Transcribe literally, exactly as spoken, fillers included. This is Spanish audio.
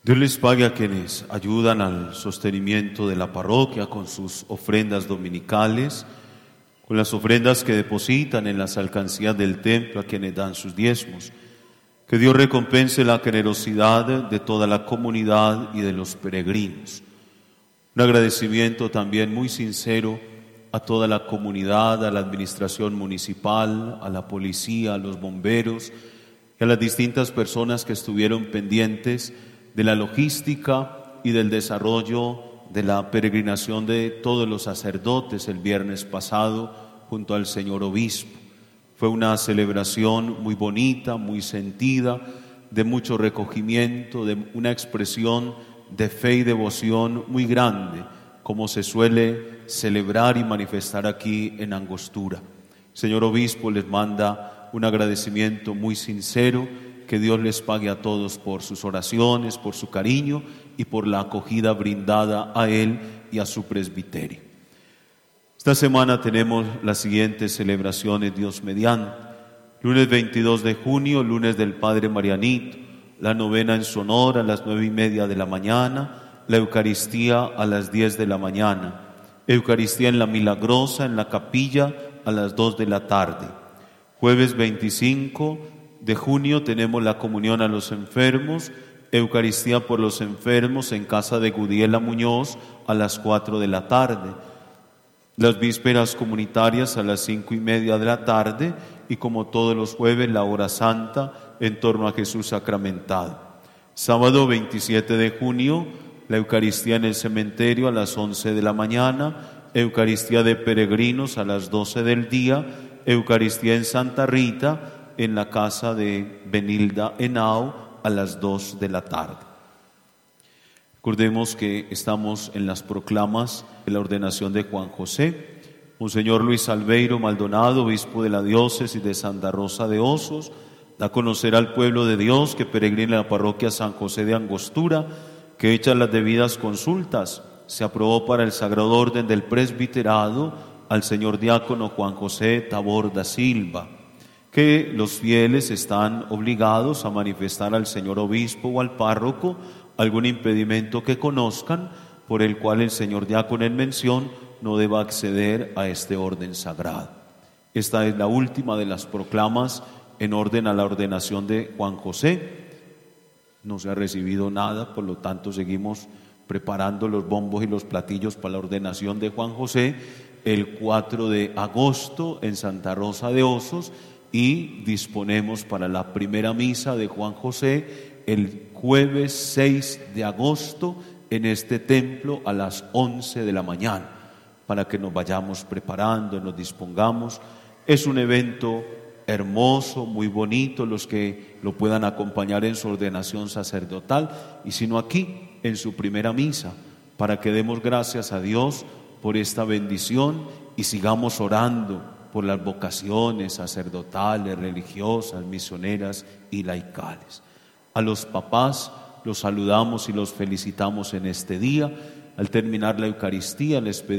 Dios les pague a quienes ayudan al sostenimiento de la parroquia con sus ofrendas dominicales, con las ofrendas que depositan en las alcancías del templo, a quienes dan sus diezmos. Que Dios recompense la generosidad de toda la comunidad y de los peregrinos. Un agradecimiento también muy sincero a toda la comunidad, a la administración municipal, a la policía, a los bomberos y a las distintas personas que estuvieron pendientes de la logística y del desarrollo de la peregrinación de todos los sacerdotes el viernes pasado junto al señor obispo. Fue una celebración muy bonita, muy sentida, de mucho recogimiento, de una expresión de fe y devoción muy grande, como se suele celebrar y manifestar aquí en Angostura. El señor obispo les manda un agradecimiento muy sincero. Que Dios les pague a todos por sus oraciones, por su cariño y por la acogida brindada a él y a su presbiterio. Esta semana tenemos las siguientes celebraciones, Dios mediante. Lunes veintidós de junio, lunes del Padre Marianito, la novena en su honor a las nueve y media de la mañana, la Eucaristía a las diez de la mañana, Eucaristía en la Milagrosa en la capilla a las dos de la tarde. Jueves veinticinco de junio tenemos la comunión a los enfermos, Eucaristía por los enfermos en casa de Gudiela Muñoz a las cuatro de la tarde. Las vísperas comunitarias a las cinco y media de la tarde y como todos los jueves la hora santa en torno a Jesús sacramentado. Sábado veintisiete de junio, la Eucaristía en el cementerio a las once de la mañana, Eucaristía de peregrinos a las doce del día, Eucaristía en Santa Rita en la casa de Benilda Henao a las dos de la tarde. Recordemos que estamos en las proclamas de la ordenación de Juan José. Monseñor Luis Albeiro Maldonado, obispo de la diócesis de Santa Rosa de Osos, da a conocer al pueblo de Dios que peregrina en la parroquia San José de Angostura, que hechas las debidas consultas, se aprobó para el Sagrado Orden del Presbiterado al señor diácono Juan José Tabor da Silva, que los fieles están obligados a manifestar al señor obispo o al párroco algún impedimento que conozcan por el cual el señor diácono en mención no deba acceder a este orden sagrado. Esta es la última de las proclamas en orden a la ordenación de Juan José. No se ha recibido nada, por lo tanto seguimos preparando los bombos y los platillos para la ordenación de Juan José el cuatro de agosto en Santa Rosa de Osos, y disponemos para la primera misa de Juan José el jueves seis de agosto en este templo a las once de la mañana, para que nos vayamos preparando, nos dispongamos. Es un evento hermoso, muy bonito, los que lo puedan acompañar en su ordenación sacerdotal y si no aquí, en su primera misa, para que demos gracias a Dios por esta bendición y sigamos orando por las vocaciones sacerdotales, religiosas, misioneras y laicales. A los papás los saludamos y los felicitamos en este día. Al terminar la Eucaristía les pedimos